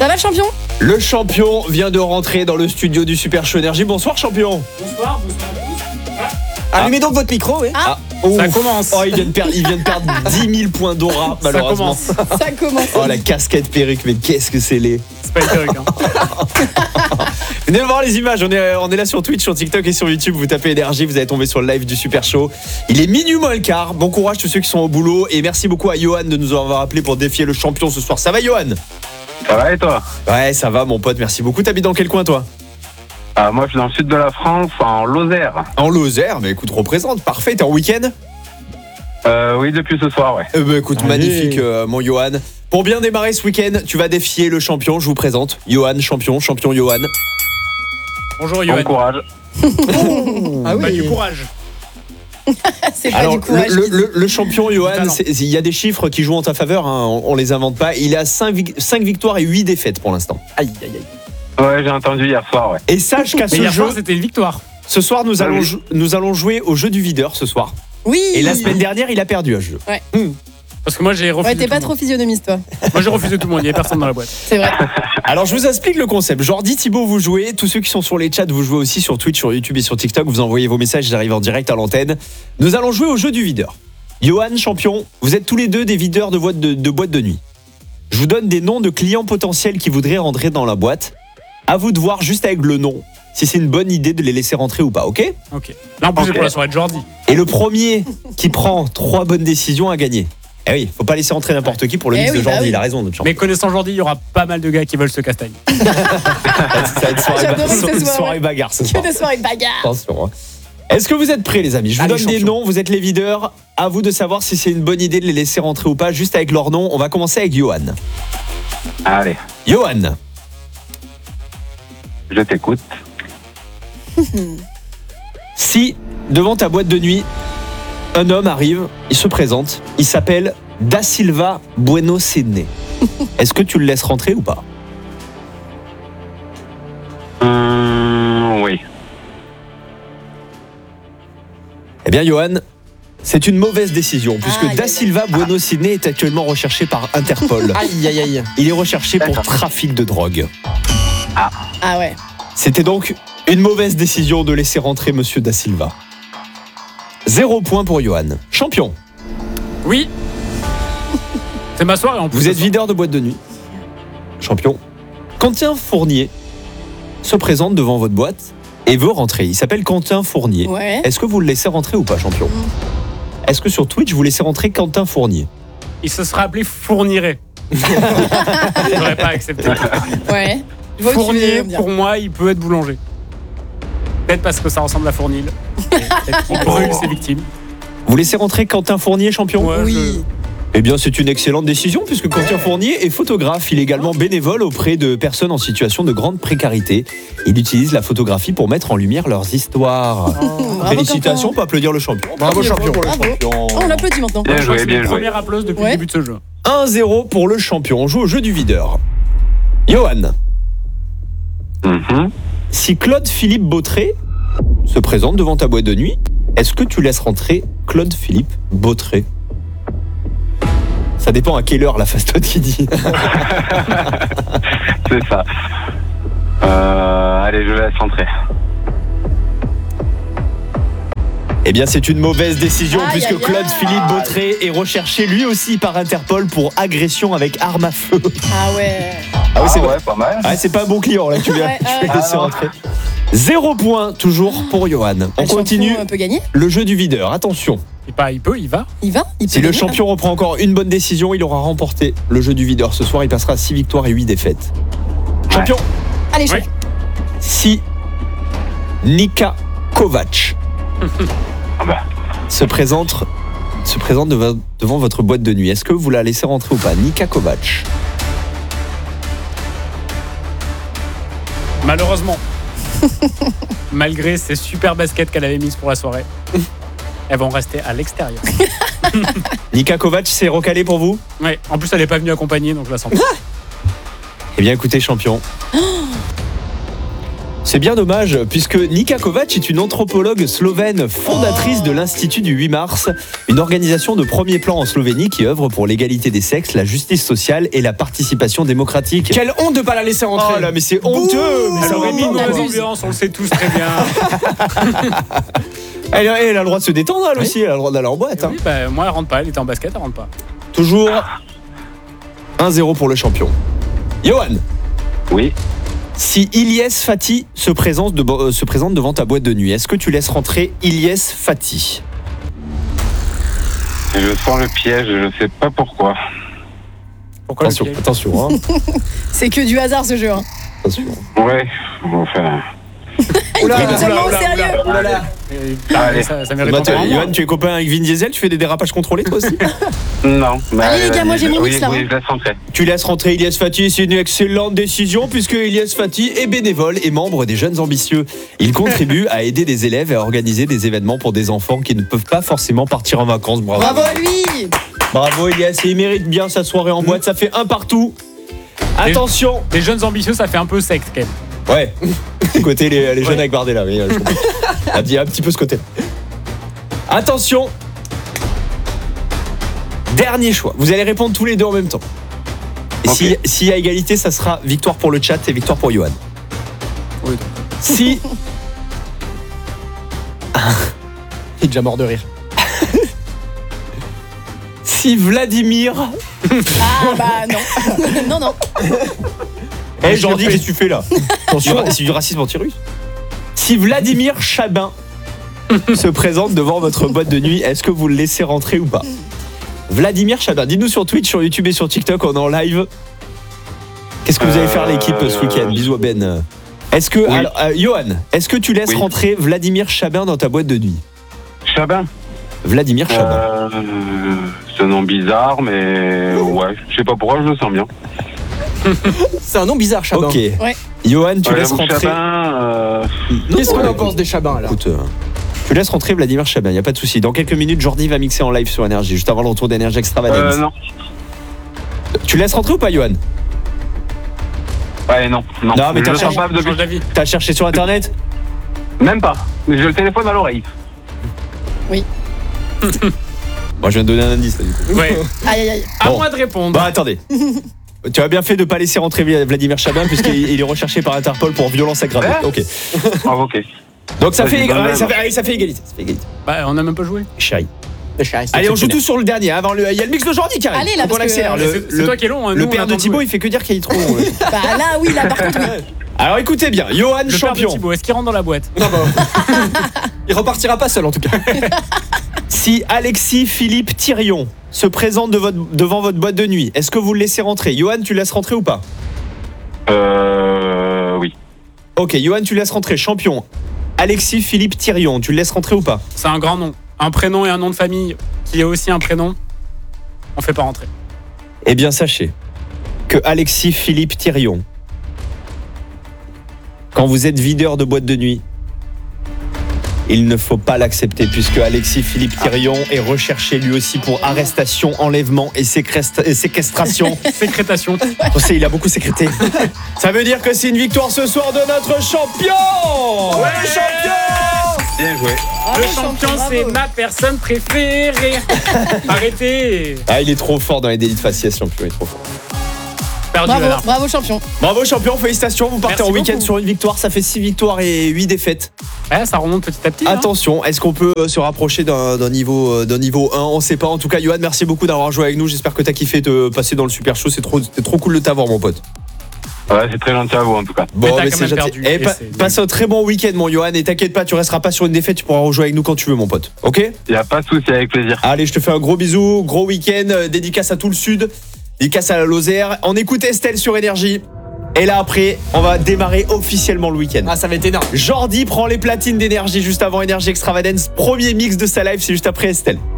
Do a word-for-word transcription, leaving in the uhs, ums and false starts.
Ça va, champion ? Le champion vient de rentrer dans le studio du Super Show Énergie. Bonsoir, champion. Bonsoir, bonsoir à tous. Ah. Allumez donc votre micro, oui. Ah. Ah, Ça commence. Oh, il vient de perdre, il vient de perdre dix mille points d'aura, Ça malheureusement. commence. Ça commence. Oh, la casquette perruque, mais qu'est-ce que c'est laid. C'est pas une perruque, hein. Venez voir les images, on est, on est là sur Twitch, sur TikTok et sur YouTube. Vous tapez Énergie, vous allez tomber sur le live du Super Show. Il est minuit moins le quart. Bon courage tous ceux qui sont au boulot. Et merci beaucoup à Johan de nous avoir appelé pour défier le champion ce soir. Ça va, Johan ? Ça va et toi? Ouais, ça va, mon pote, merci beaucoup. T'habites dans quel coin, toi ? Ah, moi, je suis dans le sud de la France, en Lozère. En Lozère, mais écoute, représente, parfait. T'es en week-end ? Euh, oui, depuis ce soir, ouais. Eh ben, écoute, Allez. magnifique, euh, mon Johan. Pour bien démarrer ce week-end, tu vas défier le champion. Je vous présente Johan, champion, champion Johan. Bonjour, Yoann. Bon courage. Ah Bah, du courage. C'est pas Alors, du courage. le, le- le champion Johan, talent. c'est- il y a des chiffres qui jouent en ta faveur, hein, on, on les invente pas. Il a cinq victoires et huit défaites pour l'instant. Aïe, aïe, aïe. Ouais, j'ai entendu hier soir, ouais. Et sache qu'à Mais ce hier jeu, soir, c'était une victoire. ce soir, nous Ah allons, oui. jou- nous allons jouer au jeu du videur ce soir. Oui. Et la semaine dernière, il a perdu à ce jeu. Parce que moi, j'ai refusé. Ouais, t'es tout pas le trop monde. physionomiste, toi. Moi, j'ai refusé tout le monde. Il y avait personne dans la boîte. C'est vrai. Alors, je vous explique le concept. Jordi, Thibaut, vous jouez. Tous ceux qui sont sur les chats, vous jouez aussi sur Twitch, sur YouTube et sur TikTok. Vous envoyez vos messages, j'arrive en direct à l'antenne. Nous allons jouer au jeu du videur. Johan, champion, vous êtes tous les deux des videurs de boîtes de, de, boîtes de nuit. Je vous donne des noms de clients potentiels qui voudraient rentrer dans la boîte. À vous de voir juste avec le nom si c'est une bonne idée de les laisser rentrer ou pas, ok ? Ok. Là, en plus, c'est Ok. pour la soirée de Jordi. Et le premier qui prend trois bonnes décisions a gagné. Eh oui, faut pas laisser rentrer n'importe qui pour le Eh mix oui, de Jordi, bah oui. il a raison, notre champion. Mais connaissant Jordi, il y aura pas mal de gars qui veulent se castagne. Ça va être soirée, J'adorais que ce soirée, soit, soirée ouais. bagarre ce Que soir. des soirées de bagarre. Attention. hein. Est-ce que vous êtes prêts, les amis ? Je vous Allez, donne des champion. noms, vous êtes les videurs. À vous de savoir si c'est une bonne idée de les laisser rentrer ou pas, juste avec leur nom. On va commencer avec Johan. Allez, Johan, je t'écoute. si devant ta boîte de nuit, un homme arrive, il se présente, il s'appelle Da Silva Bueno Sydney. Est-ce que tu le laisses rentrer ou pas ? Hum, oui. Eh bien, Johan, c'est une mauvaise décision, puisque Aïe, Da aïe, Silva Bueno Sydney est actuellement recherché par Interpol. Aïe, aïe, aïe. Il est recherché pour D'accord. trafic de drogue. Ah ouais. C'était donc une mauvaise décision de laisser rentrer Monsieur Da Silva. Zéro point pour Johan. Champion, Oui. C'est ma soirée en plus. vous ce êtes soir. videur de boîte de nuit. Champion, Quentin Fournier se présente devant votre boîte et veut rentrer. Il s'appelle Quentin Fournier. Ouais. Est-ce que vous le laissez rentrer ou pas, champion ? Est-ce que sur Twitch, vous laissez rentrer Quentin Fournier ? Il se sera appelé Fourniret. J'aurais pas accepté. Ouais. Je vois où tu veux Fournier, en venir. pour moi, il peut être boulanger. Peut-être parce que ça ressemble à Fournil. Peut-être qu'il brûle ses victimes. Vous laissez rentrer Quentin Fournier, champion ? Ouais, Oui. Eh bien, c'est une excellente décision puisque Quentin Fournier est photographe. Il est également bénévole auprès de personnes en situation de grande précarité. Il utilise la photographie pour mettre en lumière leurs histoires. Bravo, Félicitations, on Quentin. peut applaudir le champion. Bravo, champion. Bravo. Oh, on l'applaudit maintenant. Bien Je crois que joué, c'est bien le joué. premier applause depuis Ouais. le début de ce jeu. un zéro pour le champion. On joue au jeu du videur. Johan, Mhm. si Claude Philippe Beautré se présente devant ta boîte de nuit, est-ce que tu laisses rentrer Claude Philippe Beautré ? Ça dépend à quelle heure la fastote qui dit. C'est ça. Euh, allez, je laisse rentrer. Eh bien, c'est une mauvaise décision Aïe, puisque aïe, Claude aïe. Philippe Beautré est recherché lui aussi par Interpol pour agression avec arme à feu. Ah ouais. Ah oui, c'est ouais, vrai. pas mal. Ah, c'est pas un bon client là, tu viens. Ouais, tu ouais. vas laisser Ah, non. rentrer. Zéro point toujours pour Johan. On Le continue champion, euh, peut gagner. le jeu du videur. Attention, Il, pas, il peut, il va. Il va. Il peut si le gagner, champion reprend encore une bonne décision, il aura remporté le jeu du videur. Ce soir, il passera à six victoires et huit défaites. Champion, là. Allez, champion. si Nika Kovac Ah bah, se présente, se présente devant, devant votre boîte de nuit, est-ce que vous la laissez rentrer ou pas ? Nika Kovac. Malheureusement. Malgré ces super baskets qu'elle avait mises pour la soirée, elles vont rester à l'extérieur. Nika Kovac, c'est recalé pour vous ? Ouais. En plus, elle n'est pas venue accompagner, donc je la sens pas. Eh bien, écoutez, champion. C'est bien dommage, puisque Nika Kovač est une anthropologue slovène fondatrice de l'Institut du huit mars, une organisation de premier plan en Slovénie qui œuvre pour l'égalité des sexes, la justice sociale et la participation démocratique. Quelle honte de pas la laisser rentrer. Oh là, mais c'est honteux. Mais Elle ça aurait mis une on mauvaise abuse. ambiance, on le sait tous très bien. elle, a, elle a le droit de se détendre, elle aussi, elle a le droit d'aller en boîte. Hein. Oui, bah, moi, elle rentre pas. Elle était en basket, elle rentre pas. Toujours un zéro pour le champion. Johan, Oui. si Ilyes Fatih se présente, de- euh, se présente devant ta boîte de nuit, est-ce que tu laisses rentrer Ilyes Fatih? Je sens le piège, je sais pas pourquoi. Pourquoi Attention, le piège attention, hein. C'est que du hasard ce jeu. Hein. attention. Ouais, enfin. Il Oula, prend oula, tellement au oula, sérieux. Oh là là. Euh, Allez. Ça, ça mérite Bah, encore tu- un mois. Johan, tu es copain avec Vin Diesel, tu fais des dérapages contrôlés toi aussi? Non. mais Allez, les gars, moi, j'ai mon oui, mix, là, Oui, hein. je laisse rentrer. Tu laisses rentrer Ilyes Fatih, c'est une excellente décision puisque Ilyes Fatih est bénévole et membre des Jeunes Ambitieux. Il contribue à aider des élèves et à organiser des événements pour des enfants qui ne peuvent pas forcément partir en vacances. Bravo. Bravo à lui. Bravo Ilyes, et il mérite bien sa soirée en boîte, ça fait un partout. Attention. Les jeunes ambitieux, ça fait un peu secte quand même. Ouais, côté les, les jeunes Ouais. avec Bardella, oui, je comprends. Ah, il y a un petit peu ce côté. Attention. Dernier choix, vous allez répondre tous les deux en même temps. Et Ok. si- s'il y a égalité, ça sera victoire pour le chat et victoire pour Johan. Oui. Si Il est déjà mort de rire. Si Vladimir. Ah bah non. non, non. Eh, Jordi, qu'est-ce que tu fais là? Attention, c'est du racisme anti-russe. Si Vladimir Chabin se présente devant votre boîte de nuit, est-ce que vous le laissez rentrer ou pas? Vladimir Chabin, dites-nous sur Twitch, sur YouTube et sur TikTok, on est en live. Qu'est-ce que vous allez faire l'équipe ce week-end? Bisous à Ben. Est-ce que, Oui. alors, euh, Johan, est-ce que tu laisses Oui. rentrer Vladimir Chabin dans ta boîte de nuit? Chabin. Vladimir Chabin. Euh, c'est un nom bizarre, mais ouais, je sais pas pourquoi, je le sens bien. C'est un nom bizarre, Chabin. Ok. Ouais. Johan, tu Ouais, laisses j'avoue, rentrer. Chabin, euh, Qu'est-ce qu'on Ouais. en pense des Chabins alors? Écoute, euh, tu laisses rentrer Vladimir Chabin, il n'y a pas de souci. Dans quelques minutes, Jordi va mixer en live sur Énergie, juste avant le retour d'Énergie Extravagance. euh, non. Tu laisses rentrer ou pas, Johan? Ouais, non. Non, Non, mais je t'as le sens cherché- pas Change depuis. d'avis. T'as cherché sur Internet? Même pas. Mais j'ai le téléphone à l'oreille. Moi, je viens de donner un indice, là, du coup. Ouais. Aïe aïe aïe. À Bon. moi de répondre. Bah, attendez. Tu as bien fait de ne pas laisser rentrer Vladimir Chabin, puisqu'il il est recherché par Interpol pour violence aggravée. Ouais. Ok. Ah, ok. Donc, ça Ça, fait, j'ai ég- pas ouais, mal. ça, fait, allez, ça fait égalité. Ça fait égalité. Bah, on a même pas joué. Chérie. Le chat, c'est Allez, on joue exceptionnel. tous sur le dernier. Avant le, il y a le mix de Jordi qui arrive. Allez, là, Donc, on parce que- accélère. C'est- Le, C'est le- toi qui est long. hein, le nous, on père de attend Thibaut, jouer. il fait que dire qu'il est trop long. Bah là oui, là par contre oui. Alors, écoutez bien. Johan, Le père de champion. Thibaut, est-ce qu'il rentre dans la boîte? Non, bah, il repartira pas seul en tout cas. Si Alexis Philippe Thirion se présente de votre- devant votre boîte de nuit, est-ce que vous le laissez rentrer? Johan, tu laisses rentrer ou pas? Euh, oui. Ok, Johan, tu laisses rentrer. Champion. Alexis Philippe Thirion, tu le laisses rentrer ou pas? C'est un grand nom. Un prénom et un nom de famille qui est aussi un prénom. On fait pas rentrer. Eh bien, sachez que Alexis Philippe Thirion, quand vous êtes videur de boîte de nuit, il ne faut pas l'accepter puisque Alexis Philippe Thirion est recherché lui aussi pour arrestation, enlèvement et, sécrest- et séquestration. Sécrétation. On sait, il a beaucoup sécrété. Ça veut dire que c'est une victoire ce soir de notre champion. Le champion. Bien joué. Bravo, Le champion, bravo. c'est ma personne préférée. Arrêtez. Ah, il est trop fort dans les délits de faciès, champion, il est trop fort. Perdu Bravo, Léonard. bravo champion. Bravo champion, félicitations, vous partez Merci en week-end beaucoup. sur une victoire, ça fait six victoires et huit défaites. Ouais, ça remonte petit à petit. hein. Attention, est-ce qu'on peut euh, se rapprocher d'un d'un niveau, euh, d'un niveau un? On sait pas. En tout cas, Johan, merci beaucoup d'avoir joué avec nous. J'espère que t'as kiffé de passer dans le Super Show. C'est trop, c'était trop cool de t'avoir, mon pote. Ouais, c'est très gentil à vous en tout cas. Mais t'as quand c'est même gentil. perdu, Eh, et pa- c'est- passe un très bon week-end, mon Johan. Et t'inquiète pas, tu resteras pas sur une défaite. Tu pourras rejouer avec nous quand tu veux, mon pote. Ok? Y a pas de souci, avec plaisir. Allez, je te fais un gros bisou. Gros week-end. euh, Dédicace à tout le Sud. Dédicace à la Lozère. On écoute Estelle sur Énergie. Et là, après, on va démarrer officiellement le week-end. Ah, ça va être énorme. Jordi prend les platines d'Énergie juste avant Énergie Extravagance. Premier mix de sa live, c'est juste après Estelle.